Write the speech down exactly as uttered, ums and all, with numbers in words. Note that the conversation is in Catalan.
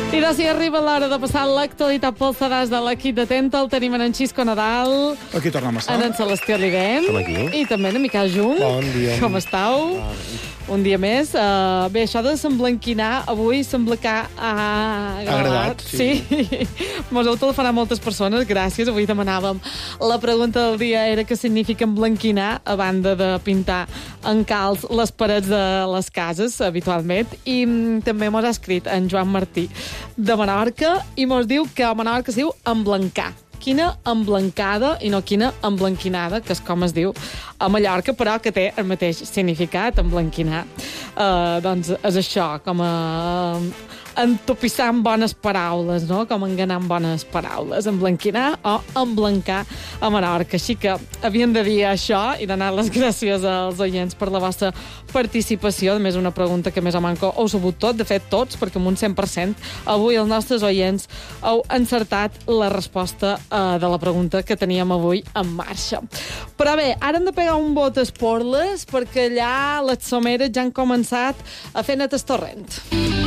I doncs si arriba l'hora de passar l'actualitat pels sedars de l'equip de Tenta, el tenim en Xisco Nadal, Aquí tornem a estar. en en Celestí Olivent Som aquí. i també en Miquel Jung. Bon dia. Com estàu? Un dia més. Uh, bé, això de s'emblanquinar, avui sembla que ha agradat, sí. sí. Mos heu telefonat moltes persones, gràcies. Avui demanàvem. La pregunta del dia era què significa emblanquinar, a banda de pintar en calç les parets de les cases, habitualment. I mm, també mos ha escrit en Joan Martí, de Menorca, i mos diu que a Menorca es diu emblancar. Quina emblancada i no quina emblanquinada, que és com es diu a Mallorca, però que té el mateix significat, emblanquinar. Uh, doncs és això, com a entopissar amb bones paraules, no? Com enganar amb bones paraules. Emblanquinar o emblancar a Menorca. Així que havien de dir això i donar les gràcies als oients per la vostra participació. A més, una pregunta que més o manco heu sabut tot, de fet tots, perquè amb un cent per cent avui els nostres oients heu encertat la resposta uh, de la pregunta que teníem avui en marxa. Però bé, ara hem de pegar un bot a esporles perquè allà les someres ja han començat a fer net el torrent.